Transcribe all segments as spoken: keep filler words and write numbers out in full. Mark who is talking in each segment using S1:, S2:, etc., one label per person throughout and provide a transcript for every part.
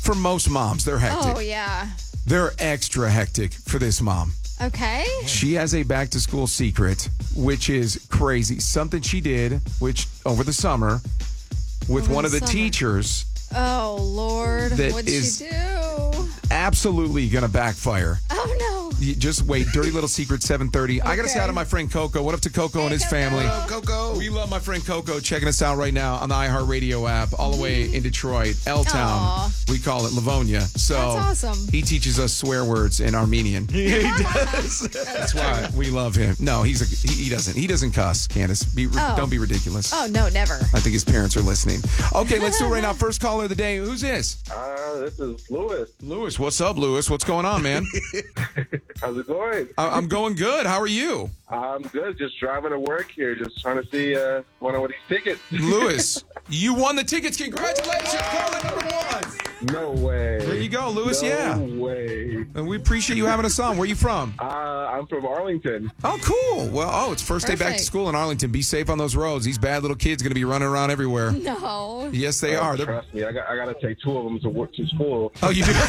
S1: for most moms, they're hectic.
S2: Oh, yeah.
S1: They're extra hectic for this mom.
S2: Okay.
S1: She has a back to school secret, which is crazy. Something she did, which over the summer, with
S2: Over
S1: one
S2: the
S1: of the
S2: summer.
S1: teachers,
S2: Oh, Lord.
S1: That
S2: What'd
S1: is-
S2: she do?
S1: absolutely going to backfire.
S2: Oh, no.
S1: You just wait. Dirty Little Secret, seven thirty. I got to say
S2: Okay.
S1: hi to my friend Coco. What up to Coco and his
S2: Coco.
S1: family?
S3: What up, Coco?
S1: We love my friend Coco checking us out right now on the iHeartRadio app, all the way in Detroit, L-Town.
S2: Aw.
S1: We call it Livonia. So
S2: That's awesome.
S1: He teaches us swear words in Armenian.
S3: Yeah, he does.
S1: That's why we love him. No, he's a, he, he doesn't. He doesn't cuss, Candace. Be,
S2: Oh.
S1: Don't be ridiculous.
S2: Oh, no, never.
S1: I think his parents are listening. Okay, let's do it right now. First caller of the day. Who's this?
S4: Uh, this is Lewis.
S1: Lewis. What's up, Lewis? What's going on, man?
S4: How's it going?
S1: I- I'm going good. How are you?
S4: I'm good. Just driving to work here. Just trying to see uh, one of these tickets.
S1: Lewis, you won the tickets. Congratulations. Caller number one.
S4: No way.
S1: There you go, Lewis.
S4: No
S1: Yeah.
S4: way.
S1: And we appreciate you having us on. Where you from?
S4: Uh, I'm from Arlington.
S1: Oh, cool. Well, oh, it's first day back to
S2: Perfect.
S1: school in Arlington. Be safe on those roads. These bad little kids going to be running around everywhere.
S2: No.
S1: Yes, they are. They're,
S4: Trust me, I got I got to take two of them to work to school.
S1: oh, you do?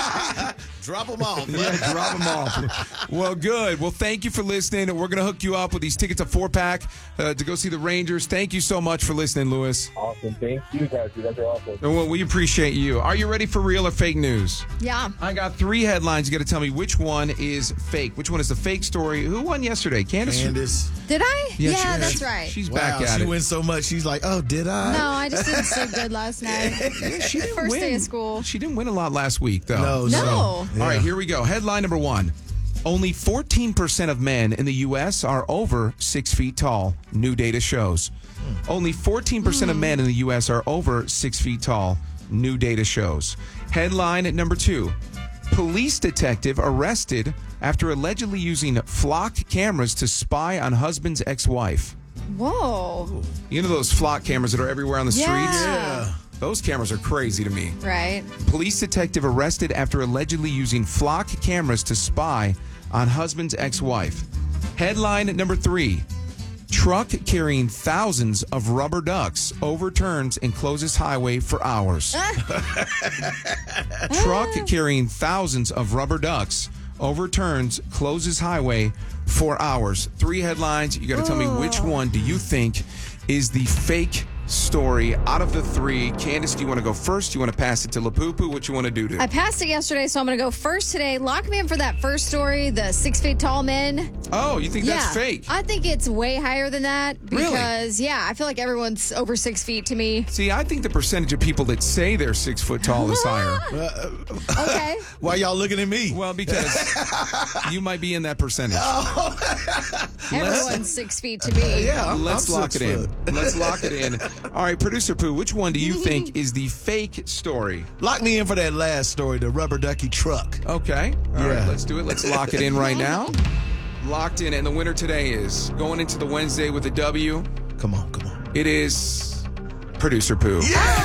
S3: Drop them off.
S1: Yeah, drop them off. Well, good. Well, thank you for listening. We're going to hook you up with these tickets, a four-pack, uh, to go see the Rangers. Thank you so much for listening, Lewis.
S4: Awesome. Thank you guys. You guys are awesome.
S1: And well, we appreciate you. Are you ready for real or fake news?
S2: Yeah.
S1: I got three headlines. You got to tell me which one is fake. Which one is the fake story? Who won yesterday? Candace?
S3: Candace.
S2: Did I?
S1: Yeah,
S2: Yeah,
S1: she-
S2: that's
S1: she-
S2: right.
S1: She's
S3: Wow,
S1: back at
S3: she
S1: it.
S3: wins so much. She's like, oh, did I?
S2: No, I just didn't sleep good last night.
S1: Yeah, she didn't
S2: First
S1: win.
S2: day of school.
S1: She didn't win a lot last week, though.
S3: No.
S2: No.
S3: so-
S1: All right,
S3: Yeah.
S1: here we go. Headline number one. Only fourteen percent of men in the U S are over six feet tall. New data shows. Only fourteen percent of men in the U S are over six feet tall. New data shows. Headline number two. Police detective arrested after allegedly using flock cameras to spy on husband's ex-wife.
S2: Whoa.
S1: You know those flock cameras that are everywhere on the
S2: Yeah.
S1: streets?
S3: Yeah.
S1: Those cameras are crazy to me.
S2: Right.
S1: Police detective arrested after allegedly using flock cameras to spy on husband's ex-wife. Headline number three. Truck carrying thousands of rubber ducks overturns and closes highway for hours. Truck carrying thousands of rubber ducks overturns, closes highway for hours. Three headlines. You got to tell me which one do you think is the fake story out of the three. Candace, do you want to go first? Do you want to pass it to Lapupu? What you want to do to?
S2: I passed it yesterday, so I'm going to go first today. Lock me in for that first story, the six feet tall men.
S1: Oh, you think
S2: yeah.
S1: that's fake?
S2: I think it's way higher than that
S1: Really?
S2: because, yeah, I feel like everyone's over six feet to me.
S1: See, I think the percentage of people that say they're six foot tall is higher.
S2: Okay.
S3: Why y'all looking at me?
S1: Well, because you might be in that percentage.
S2: Everyone's six feet to me.
S3: yeah, I'm,
S1: Let's
S3: I'm
S1: lock it
S3: six
S1: in.
S3: foot.
S1: Let's lock it in. All right, producer Pooh, which one do you think is the fake story?
S3: Lock me in for that last story, the rubber ducky truck.
S1: Okay. All right,
S3: Yeah.
S1: let's do it. Let's lock it in right now. Locked in, and the winner today is going into the Wednesday with a W.
S3: Come on, come on.
S1: It is producer Pooh.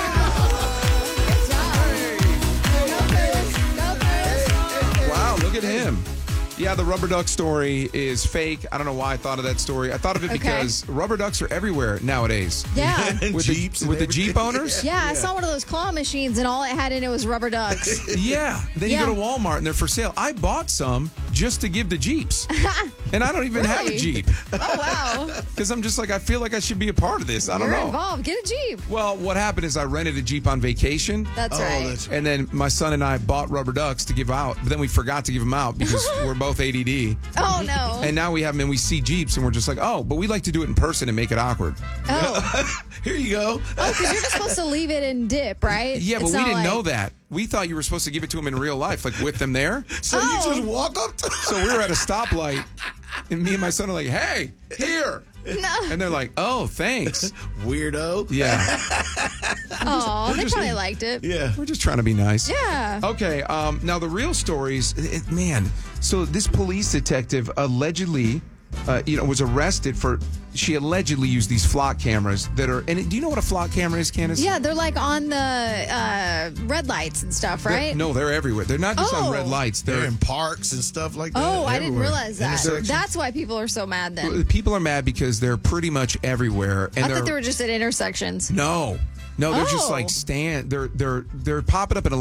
S1: Wow, look at him. Yeah, the rubber duck story is fake. I don't know why I thought of that story. I thought of it
S2: Okay.
S1: because rubber ducks are everywhere nowadays.
S2: Yeah.
S3: And
S1: With
S3: Jeeps
S1: the,
S3: and
S1: with the
S3: everything.
S1: Jeep owners?
S2: Yeah, I saw one of those claw machines, and all it had in it was rubber ducks.
S1: Yeah. Then you
S2: Yeah.
S1: go to Walmart and they're for sale. I bought some just to give to Jeeps. And I don't even have a
S2: Really?
S1: Jeep.
S2: Oh, wow.
S1: Because I'm just like, I feel like I should be a part of this. I don't
S2: You're
S1: know.
S2: involved. Get a Jeep.
S1: Well, what happened is I rented a Jeep on vacation.
S2: That's
S3: Oh,
S2: right.
S3: that's right.
S1: And then my son and I bought rubber ducks to give out, but then we forgot to give them out because we're both A D D.
S2: Oh, no.
S1: And now we have them and we see Jeeps and we're just like, oh, but we like to do it in person and make it awkward.
S2: Oh,
S3: Here you go.
S2: because you're just supposed to leave it and dip, right?
S1: Yeah, but
S2: It's
S1: we
S2: not
S1: didn't
S2: like-
S1: know that. We thought you were supposed to give it to them in real life, like with them there.
S3: So
S2: Oh.
S3: you just walk up to
S1: So we were at a stoplight and me and my son are like, hey, here.
S2: No.
S1: And they're like, oh, thanks.
S3: weirdo.
S1: Yeah.
S2: Oh, they
S1: just-
S2: probably liked it.
S3: Yeah.
S1: We're just trying to be nice.
S2: Yeah.
S1: Okay, um, now the real stories, it, man. So this police detective allegedly, uh, you know, was arrested for. She allegedly used these flock cameras that are. And do you know what a flock camera is, Candace?
S2: Yeah, they're like on the uh, red lights and stuff,
S1: They're-
S2: right?
S1: No, they're everywhere. They're not just on
S2: Oh.
S1: red lights.
S3: They're
S1: They're.
S3: in parks and stuff like that.
S2: Oh, I didn't
S3: everywhere.
S2: realize that.
S3: Intersections.
S2: That's why people are so mad then.
S1: People are mad because they're pretty much everywhere, and
S2: I
S1: they're
S2: thought they were just at intersections.
S1: no, no, they're just
S2: Oh.
S1: like stand. They're they're they're popping up in a